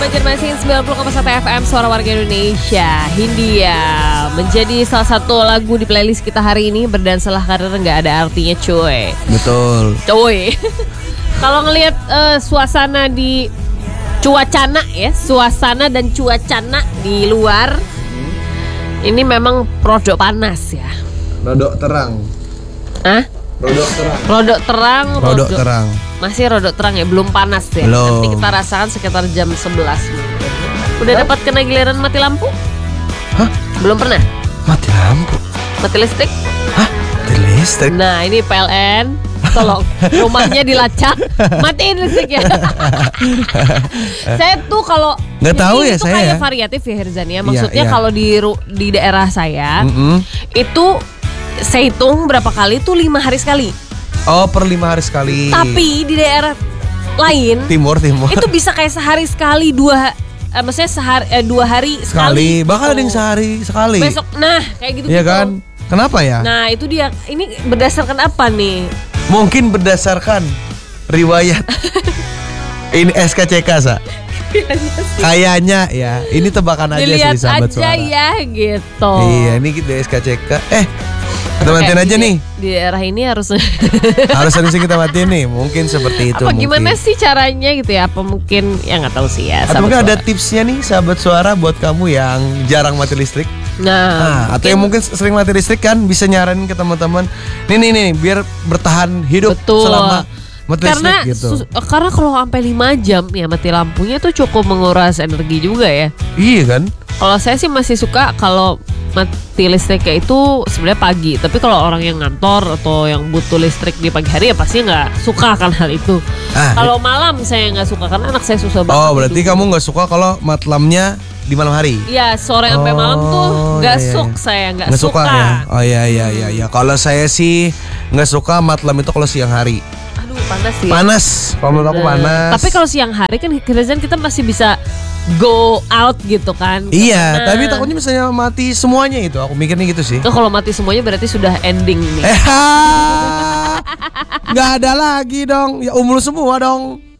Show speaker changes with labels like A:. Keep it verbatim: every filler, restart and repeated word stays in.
A: Banjarmasin sembilan puluh koma satu F M Suara Warga Indonesia. Hindia menjadi salah satu lagu di playlist kita hari ini. Berdansalah karena nggak ada artinya cuy.
B: Betul.
A: Cuy. Kalau ngelihat uh, suasana di cuacana ya, suasana dan cuacana di luar ini memang rodok panas ya.
B: Rodok terang.
A: Hah?
B: Rodok terang.
A: Rodok terang,
B: Rodok terang.
A: Masih rodok terang ya, belum panas ya.
B: Belum.
A: Nanti kita rasakan sekitar jam sebelas. Udah dapat kena giliran mati lampu?
B: Hah?
A: Belum pernah?
B: Mati lampu.
A: Mati listrik?
B: Hah? Mati listrik.
A: Nah, ini P L N. Tolong rumahnya dilacak, matiin listrik ya. Saya tuh kalau
B: nggak tahu ya
A: itu
B: saya
A: kayak
B: ya.
A: variatif ya Herzan ya. Maksudnya
B: Iya, iya.
A: kalau di ru- di daerah saya
B: Mm-mm.
A: itu saya hitung berapa kali tuh lima hari sekali.
B: Oh, per lima hari sekali.
A: Tapi di daerah lain
B: Timur timur.
A: itu bisa kayak sehari sekali dua, eh, maksudnya sehari eh, dua hari sekali.
B: sekali. Bahkan ada yang
A: gitu.
B: sehari sekali.
A: Besok, nah kayak gitu.
B: Iya kan? Kenapa ya?
A: Nah itu dia. Ini berdasarkan apa nih?
B: Mungkin berdasarkan riwayat. Ini S K C K sa. Kayaknya ya. Ini tebakan aja
A: Dilihat
B: sih sahabat
A: aja
B: suara.
A: ya gitu.
B: Iya, ini kita S K C K. Eh, kita matiin
A: Kayak
B: aja
A: di-
B: nih.
A: Di daerah ini harus
B: Harus sering kita matiin nih. Mungkin seperti itu.
A: apa gimana
B: mungkin.
A: sih caranya gitu ya? Apa mungkin ya nggak tahu sih ya.
B: Atau
A: sahabat
B: mungkin ada
A: suara.
B: tipsnya nih sahabat suara buat kamu yang jarang mati listrik.
A: Nah,
B: Nah, atau yang mungkin sering mati listrik kan bisa nyaranin ke teman-teman. Nih nih nih, biar bertahan hidup
A: Betul.
B: selama mati
A: karena
B: listrik gitu.
A: sus- karena kalau sampai lima jam ya mati lampunya tuh cukup menguras energi juga ya.
B: Iya kan?
A: Kalau saya sih masih suka kalau mati listriknya itu sebenarnya pagi. Tapi kalau orang yang ngantor atau yang butuh listrik di pagi hari ya pasti nggak suka akan hal itu.
B: Ah,
A: Kalau malam saya nggak suka karena anak saya susah banget.
B: oh, berarti
A: tidur.
B: kamu nggak suka kalau matlamnya di malam hari?
A: Iya, sore sampai malam tuh
B: Oh,
A: nggak
B: iya, iya.
A: suk saya nggak
B: Nggak
A: suka.
B: suka ya? Oh iya iya iya iya. Kalau saya sih nggak suka matlam itu kalau siang hari.
A: Aduh panas sih.
B: Panas. Kalau menurut aku
A: Bener.
B: panas.
A: Tapi kalau siang hari kan kerjaan kita masih bisa go out gitu kan.
B: Iya,
A: Nah,
B: tapi takutnya misalnya mati semuanya itu. Aku mikirnya gitu sih.
A: itu kalau mati semuanya berarti sudah ending nih.
B: Eh, ha. Nggak ada lagi dong. Ya umur semua dong.